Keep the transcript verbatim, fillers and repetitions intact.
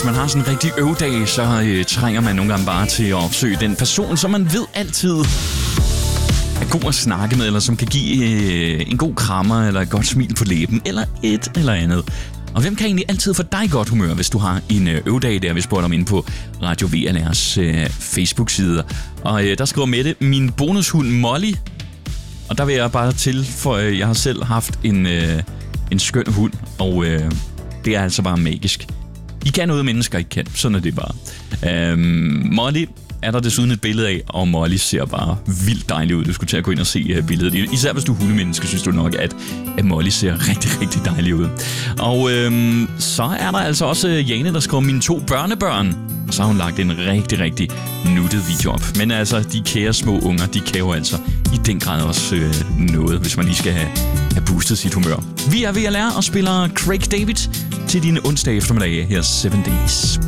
hvis man har sådan en rigtig øvdag, så øh, trænger man nogle gange bare til at opsøge den person, som man ved altid er god at snakke med, eller som kan give øh, en god krammer, eller et godt smil på læben, eller et eller andet. Og hvem kan egentlig altid få dig godt humør, hvis du har en øh, øvdag der, vi spurgte om inde på Radio V L R's øh, Facebook-side. Og øh, der skriver Mette, min bonushund Molly. Og der vil jeg bare til, for øh, jeg har selv haft en, øh, en skøn hund, og øh, det er altså bare magisk. I kan noget, mennesker ikke kan. Sådan er det bare. Øhm, Molly er der desuden et billede af, og Molly ser bare vildt dejlig ud. Du skulle til at gå ind og se uh, billedet. Især hvis du er hundemenneske, synes du nok, at, at Molly ser rigtig, rigtig dejlig ud. Og øhm, så er der altså også Jane, der skriver mine to børnebørn. Så har hun lagt en rigtig, rigtig nuttet video op. Men altså, de kære små unger, de kan jo altså i den grad også øh, noget, hvis man lige skal have, have boostet sit humør. Vi er ved at lære og spiller Craig David til dine onsdag eftermiddage her syv Days.